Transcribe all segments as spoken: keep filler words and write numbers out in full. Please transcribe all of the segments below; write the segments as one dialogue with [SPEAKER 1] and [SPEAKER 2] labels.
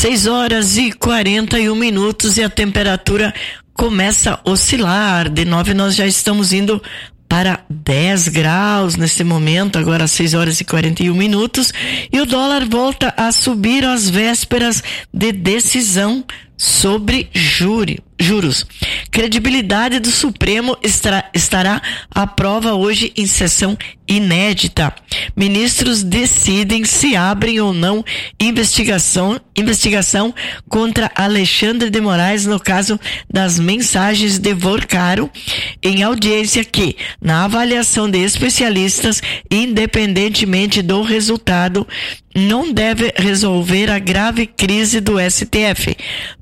[SPEAKER 1] seis horas e quarenta e um minutos e a temperatura começa a oscilar. De nove nós já estamos indo para dez graus nesse momento, agora às seis horas e quarenta e um minutos, e o dólar volta a subir às vésperas de decisão sobre júri, juros. Credibilidade do Supremo estará, estará à prova hoje em sessão inédita. Ministros decidem se abrem ou não investigação, investigação contra Alexandre de Moraes no caso das mensagens de Vorcaro, em audiência que, na avaliação de especialistas, independentemente do resultado, não deve resolver a grave crise do S T F.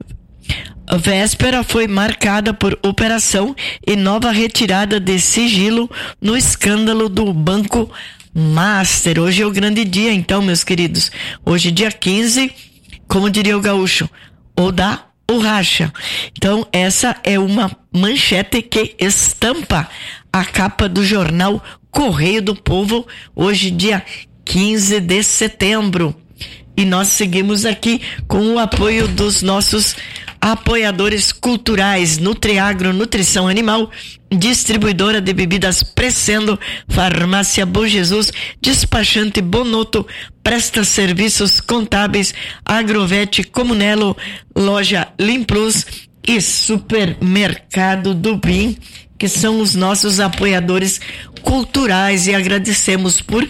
[SPEAKER 1] A véspera foi marcada por operação e nova retirada de sigilo no escândalo do Banco Master. Hoje é o grande dia, então, meus queridos. Hoje, dia quinze, como diria o gaúcho, ou dá ou racha. Então, essa é uma manchete que estampa a capa do jornal Correio do Povo, hoje, dia quinze de setembro. E nós seguimos aqui com o apoio dos nossos apoiadores culturais: Nutriagro, Nutrição Animal, Distribuidora de Bebidas Crescendo, Farmácia Bom Jesus, Despachante Bonotto, presta serviços contábeis, Agrovete Comunelo, Loja Limplus e Supermercado do Bim, que são os nossos apoiadores culturais, e agradecemos por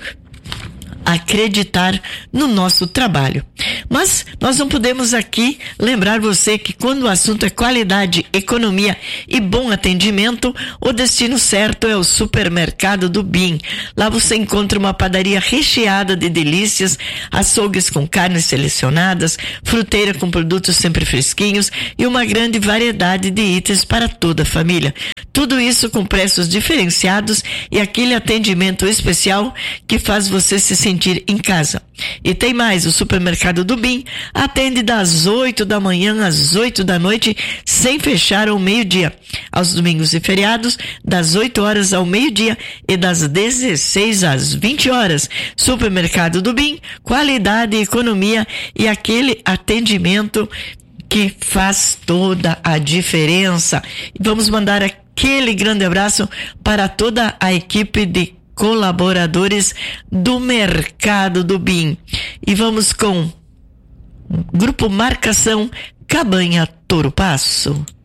[SPEAKER 1] acreditar no nosso trabalho. Mas nós não podemos aqui lembrar você que quando o assunto é qualidade, economia e bom atendimento, o destino certo é o Supermercado do Bim. Lá você encontra uma padaria recheada de delícias, açougues com carnes selecionadas, fruteira com produtos sempre fresquinhos e uma grande variedade de itens para toda a família. Tudo isso com preços diferenciados e aquele atendimento especial que faz você se sentir em casa. E tem mais, o Supermercado do Bim atende das oito da manhã às oito da noite, sem fechar ao meio-dia. Aos domingos e feriados, das oito horas ao meio-dia e das dezesseis às vinte horas. Supermercado do Bim, qualidade, economia e aquele atendimento que faz toda a diferença. E vamos mandar aquele grande abraço para toda a equipe de colaboradores do Mercado do Bim. E vamos com Grupo Marcação Cabanha Toro Passo.